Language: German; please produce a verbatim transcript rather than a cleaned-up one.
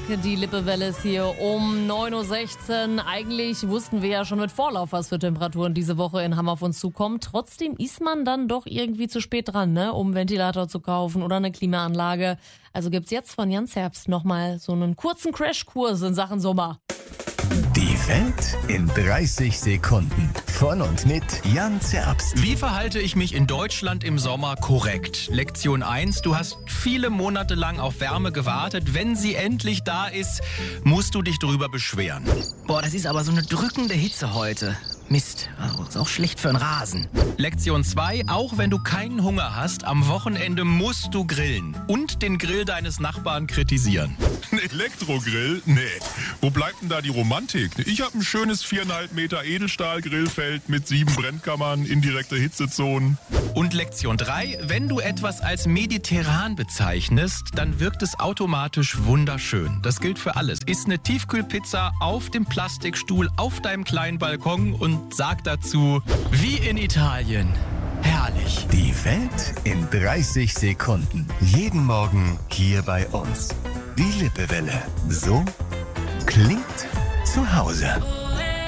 Die Lippewelle ist hier um neun Uhr sechzehn. Eigentlich wussten wir ja schon mit Vorlauf, was für Temperaturen diese Woche in Hamm auf uns zukommt. Trotzdem ist man dann doch irgendwie zu spät dran, ne, um einen Ventilator zu kaufen oder eine Klimaanlage. Also gibt's jetzt von Jans Herbst nochmal so einen kurzen Crashkurs in Sachen Sommer. Die Welt in dreißig Sekunden. Von und mit Jans Herbst. Wie verhalte ich mich in Deutschland im Sommer korrekt? Lektion eins. Du hast viele Monate lang auf Wärme gewartet. Wenn sie endlich da ist, musst du dich darüber beschweren. Boah, das ist aber so eine drückende Hitze heute. Mist, also ist auch schlecht für den Rasen. Lektion zwei. Auch wenn du keinen Hunger hast, am Wochenende musst du grillen. Und den Grill deines Nachbarn kritisieren. Ein Elektrogrill? Nee. Wo bleibt denn da die Romantik? Ich habe ein schönes viereinhalb Meter Edelstahl-Grillfeld mit sieben Brennkammern, indirekte Hitzezonen. Und Lektion drei. Wenn du etwas als mediterran bezeichnest, dann wirkt es automatisch wunderschön. Das gilt für alles. Iss eine Tiefkühlpizza auf dem Plastikstuhl auf deinem kleinen Balkon und sag dazu, wie in Italien. Herrlich. Die Welt in dreißig Sekunden. Jeden Morgen hier bei uns. Die Lippewelle. So klingt zu Hause.